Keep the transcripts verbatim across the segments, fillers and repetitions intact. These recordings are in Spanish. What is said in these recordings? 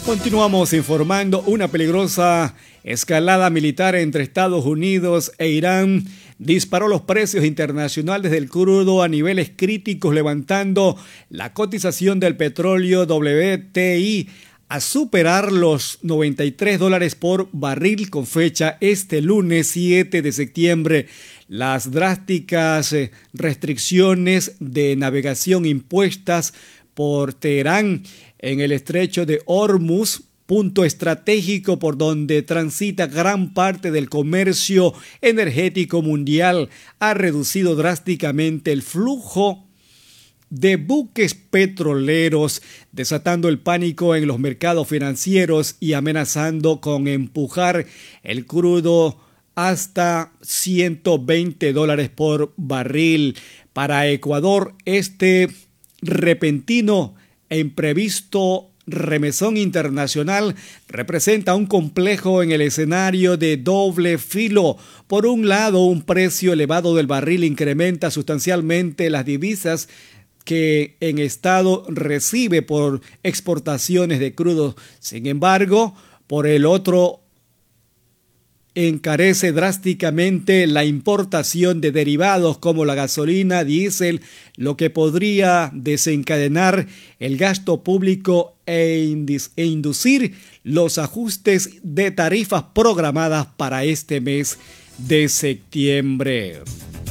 Continuamos informando. Una peligrosa escalada militar entre Estados Unidos e Irán disparó los precios internacionales del crudo a niveles críticos, levantando la cotización del petróleo W T I a superar los noventa y tres dólares por barril con fecha este lunes siete de septiembre. Las drásticas restricciones de navegación impuestas por Teherán en el estrecho de Hormuz, punto estratégico por donde transita gran parte del comercio energético mundial, ha reducido drásticamente el flujo de buques petroleros, desatando el pánico en los mercados financieros y amenazando con empujar el crudo hasta ciento veinte dólares por barril. Para Ecuador, este repentino e imprevisto remesón internacional representa un complejo en el escenario de doble filo. Por un lado, un precio elevado del barril incrementa sustancialmente las divisas que en Estado recibe por exportaciones de crudo. Sin embargo, por el otro, encarece drásticamente la importación de derivados como la gasolina, diésel, lo que podría desencadenar el gasto público e, indis- e inducir los ajustes de tarifas programadas para este mes de septiembre.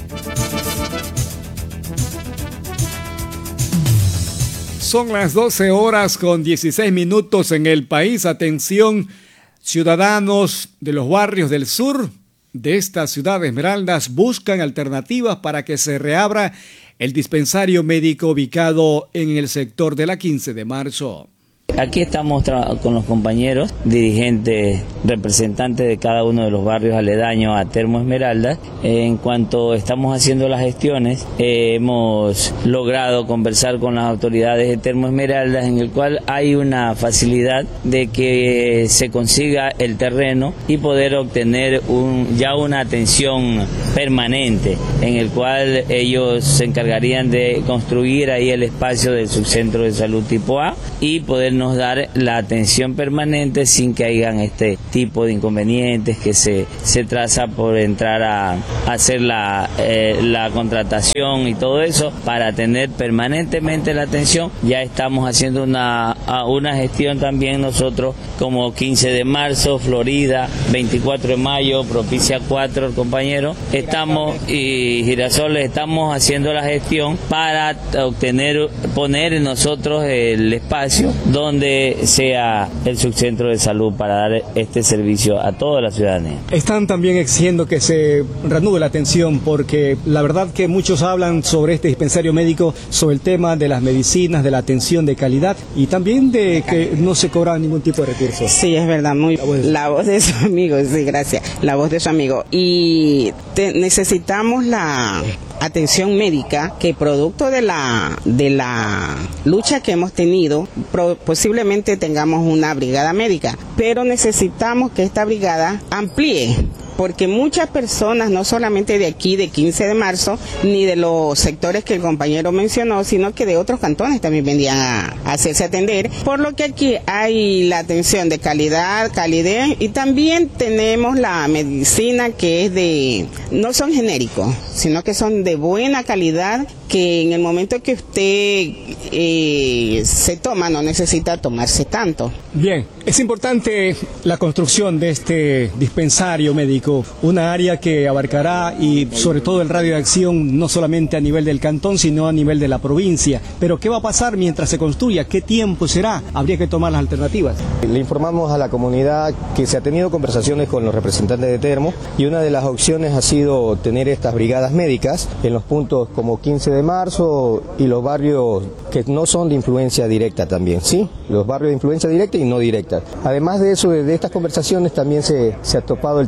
Son las doce horas con dieciséis minutos en el país. Atención, ciudadanos de los barrios del sur de esta ciudad de Esmeraldas buscan alternativas para que se reabra el dispensario médico ubicado en el sector de la quince de marzo. Aquí estamos tra- con los compañeros, dirigentes, representantes de cada uno de los barrios aledaños a Termo Esmeraldas. En cuanto estamos haciendo las gestiones, eh, hemos logrado conversar con las autoridades de Termo Esmeraldas, en el cual hay una facilidad de que se consiga el terreno y poder obtener un, ya una atención permanente, en el cual ellos se encargarían de construir ahí el espacio del subcentro de salud tipo A y poder nos dar la atención permanente sin que hayan este tipo de inconvenientes que se, se traza por entrar a, a hacer la, eh, la contratación y todo eso para tener permanentemente la atención. Ya estamos haciendo una, una gestión también nosotros como quince de marzo, Florida, veinticuatro de mayo, Propicia cuatro, el compañero, estamos y Girasoles, estamos haciendo la gestión para obtener, poner nosotros el espacio donde donde sea el subcentro de salud para dar este servicio a toda la ciudadanía. Están también exigiendo que se reanude la atención porque la verdad que muchos hablan sobre este dispensario médico, sobre el tema de las medicinas, de la atención de calidad y también de que no se cobra ningún tipo de recursos. Sí, es verdad, muy la voz de su amigo, sí, gracias, la voz de su amigo. Y te, necesitamos la atención médica que producto de la de la lucha que hemos tenido, pro, posiblemente tengamos una brigada médica, pero necesitamos que esta brigada amplíe, porque muchas personas, no solamente de aquí, de quince de marzo, ni de los sectores que el compañero mencionó, sino que de otros cantones también vendían a, a hacerse atender, por lo que aquí hay la atención de calidad, calidez, y también tenemos la medicina que es de, no son genéricos, sino que son de buena calidad, que en el momento que usted eh, se toma, no necesita tomarse tanto. Bien, es importante la construcción de este dispensario médico, una área que abarcará y sobre todo el radio de acción no solamente a nivel del cantón, sino a nivel de la provincia. Pero ¿qué va a pasar mientras se construya? ¿Qué tiempo será? Habría que tomar las alternativas. Le informamos a la comunidad que se ha tenido conversaciones con los representantes de Termo y una de las opciones ha sido tener estas brigadas médicas en los puntos como quince de marzo y los barrios que no son de influencia directa también, ¿sí? Los barrios de influencia directa y no directa. Además de eso, de estas conversaciones también se, se ha topado el tema de la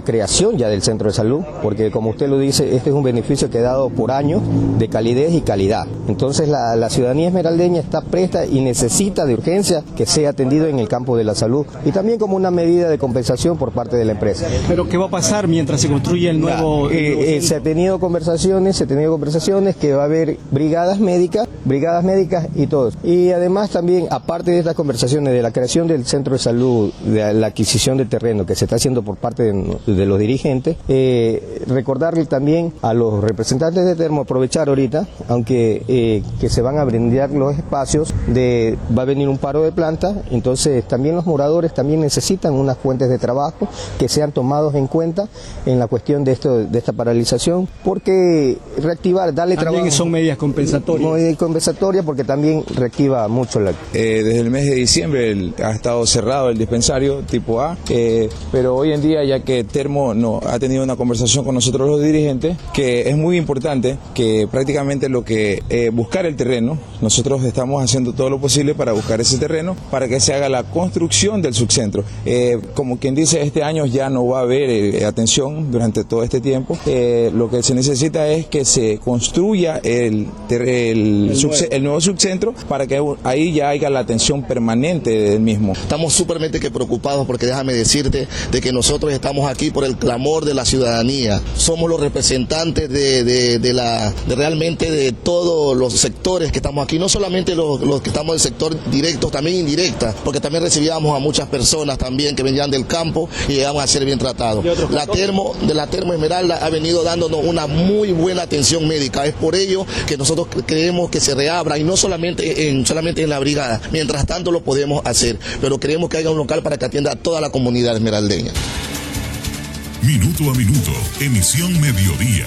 la creación ya del centro de salud, porque como usted lo dice, este es un beneficio que ha dado por años de calidez y calidad. Entonces la, la ciudadanía esmeraldeña está presta y necesita de urgencia que sea atendido en el campo de la salud y también como una medida de compensación por parte de la empresa. ¿Pero qué va a pasar mientras se construye el nuevo...? Ya, eh, eh, se ha tenido conversaciones, se ha tenido conversaciones que va a haber brigadas médicas, brigadas médicas y todos. Y además también, aparte de estas conversaciones de la creación del centro de salud, de la adquisición de terreno que se está haciendo por parte de, de los dirigentes, eh, recordarle también a los representantes de Termo, aprovechar ahorita, aunque eh, que se van a brindar los espacios, de va a venir un paro de planta, entonces también los moradores también necesitan unas fuentes de trabajo que sean tomados en cuenta en la cuestión de esto, de esta paralización, porque reactivar, darle también trabajo. Son medidas compensatorias. Medidas compensatorias porque también reactiva mucho la... Eh, desde el mes de diciembre el, ha estado cerrado el dispensario tipo A, eh, pero hoy en día, ya que Termo no, ha tenido una conversación con nosotros los dirigentes, que es muy importante que prácticamente lo que eh, buscar el terreno, nosotros estamos haciendo todo lo posible para buscar ese terreno, para que se haga la construcción del subcentro. Eh, como quien dice, este año ya no va a haber eh, atención durante todo este tiempo. Eh, lo que se necesita es que se construya el, el, el, subce, el nuevo subcentro para que ahí ya haya la atención permanente del mismo. Estamos súpermente que preocupados porque déjame decirte de que nosotros estamos aquí por el clamor de la ciudadanía. Somos los representantes de, de, de, la, de realmente de todos los sectores que estamos aquí, no solamente los, los que estamos del sector directo, también indirecta, porque también recibíamos a muchas personas también que venían del campo y llegaban a ser bien tratados. La termo, de la Termo Esmeralda ha venido dándonos una muy buena atención médica. Es por ello que nosotros creemos que se reabra y no solamente en, solamente en la brigada. Mientras tanto lo podemos hacer, pero creemos que haya un local para que atienda a toda la comunidad esmeraldeña. Minuto a minuto, emisión mediodía.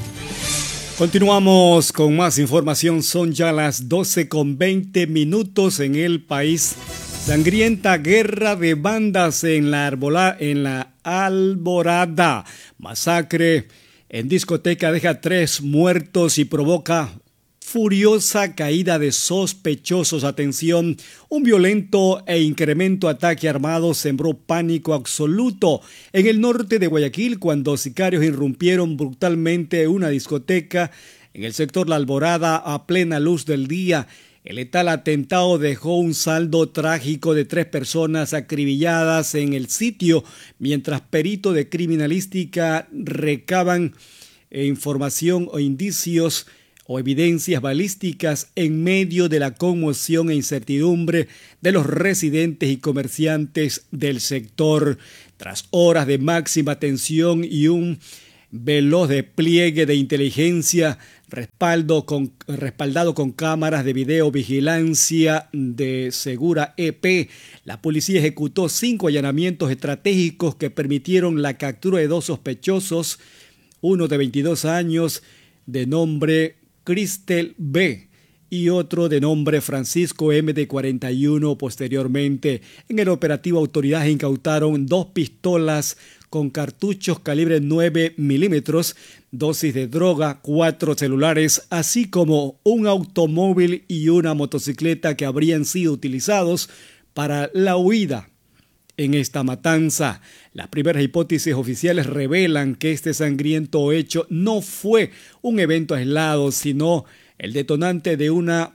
Continuamos con más información. Son ya las doce con veinte minutos en el país. Sangrienta guerra de bandas en la, arbola, en la Alborada. Masacre en discoteca deja tres muertos y provoca furiosa caída de sospechosos. Atención, un violento e incremento ataque armado sembró pánico absoluto en el norte de Guayaquil cuando sicarios irrumpieron brutalmente una discoteca en el sector La Alborada a plena luz del día. El letal atentado dejó un saldo trágico de tres personas acribilladas en el sitio, mientras peritos de criminalística recaban información o indicios o evidencias balísticas en medio de la conmoción e incertidumbre de los residentes y comerciantes del sector. Tras horas de máxima tensión y un veloz despliegue de inteligencia respaldo con, respaldado con cámaras de videovigilancia de Segura E P, la policía ejecutó cinco allanamientos estratégicos que permitieron la captura de dos sospechosos, uno de veintidós años de nombre Cristel B y otro de nombre Francisco M de cuarenta y uno. Posteriormente, en el operativo, autoridades incautaron dos pistolas con cartuchos calibre nueve milímetros, dosis de droga, cuatro celulares, así como un automóvil y una motocicleta que habrían sido utilizados para la huida en esta matanza. Las primeras hipótesis oficiales revelan que este sangriento hecho no fue un evento aislado, sino el detonante de una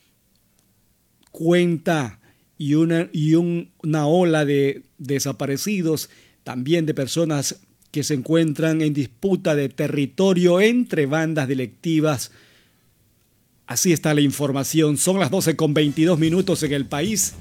cuenta y una, y un, una ola de desaparecidos, también de personas que se encuentran en disputa de territorio entre bandas delictivas. Así está la información. Son las doce con veintidós minutos en el país.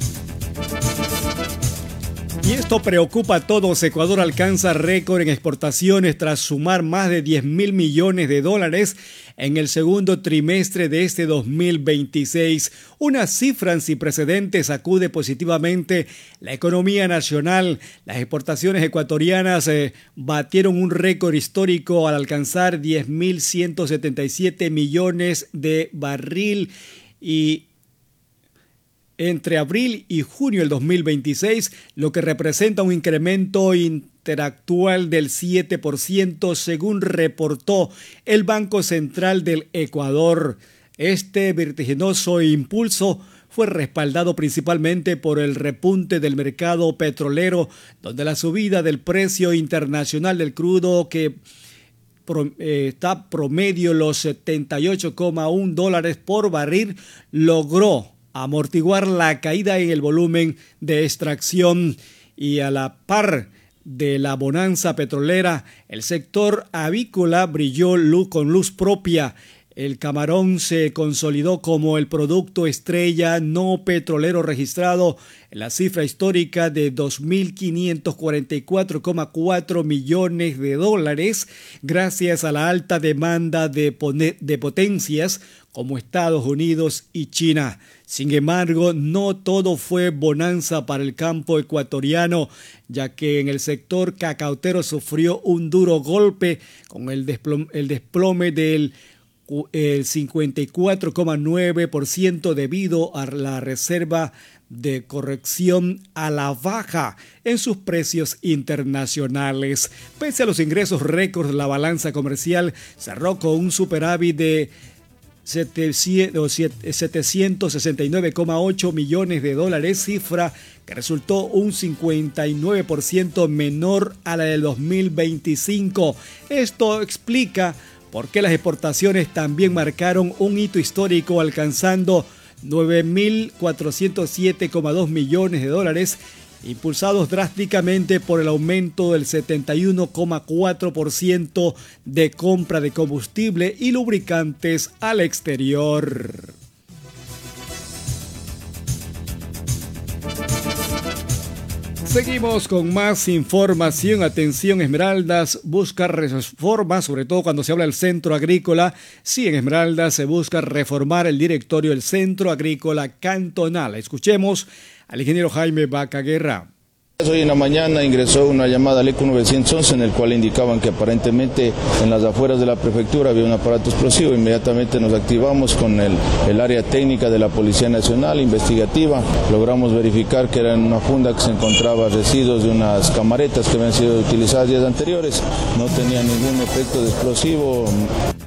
Y esto preocupa a todos. Ecuador alcanza récord en exportaciones tras sumar más de diez mil millones de dólares en el segundo trimestre de este dos mil veintiséis. Una cifra sin precedentes sacude positivamente la economía nacional. Las exportaciones ecuatorianas eh, batieron un récord histórico al alcanzar diez mil ciento setenta y siete millones de barril y entre abril y junio del dos mil veintiséis, lo que representa un incremento interactual del siete por ciento, según reportó el Banco Central del Ecuador. Este vertiginoso impulso fue respaldado principalmente por el repunte del mercado petrolero, donde la subida del precio internacional del crudo, que pro, eh, está promedio los setenta y ocho coma uno dólares por barril, logró amortiguar la caída en el volumen de extracción. Y a la par de la bonanza petrolera, el sector avícola brilló luz con luz propia. El camarón se consolidó como el producto estrella no petrolero registrado en la cifra histórica de dos mil quinientos cuarenta y cuatro coma cuatro millones de dólares, gracias a la alta demanda de, de potencias como Estados Unidos y China. Sin embargo, no todo fue bonanza para el campo ecuatoriano, ya que en el sector cacautero sufrió un duro golpe con el desplome, el desplome del el cincuenta y cuatro coma nueve por ciento debido a la reserva de corrección a la baja en sus precios internacionales. Pese a los ingresos récords, la balanza comercial cerró con un superávit de setecientos sesenta y nueve coma ocho millones de dólares, cifra que resultó un cincuenta y nueve por ciento menor a la del dos mil veinticinco. Esto explica por qué las exportaciones también marcaron un hito histórico, alcanzando nueve mil cuatrocientos siete coma dos millones de dólares, impulsados drásticamente por el aumento del setenta y uno coma cuatro por ciento de compra de combustible y lubricantes al exterior. Seguimos con más información. Atención, Esmeraldas busca reformas, sobre todo cuando se habla del centro agrícola. Sí, en Esmeraldas se busca reformar el directorio del Centro Agrícola Cantonal. Escuchemos al ingeniero Jaime Vaca Guerra. Hoy en la mañana ingresó una llamada al ECO nueve once en el cual indicaban que aparentemente en las afueras de la prefectura había un aparato explosivo. Inmediatamente nos activamos con el, el área técnica de la Policía Nacional investigativa. Logramos verificar que era en una funda que se encontraba residuos de unas camaretas que habían sido utilizadas días anteriores. No tenía ningún efecto de explosivo.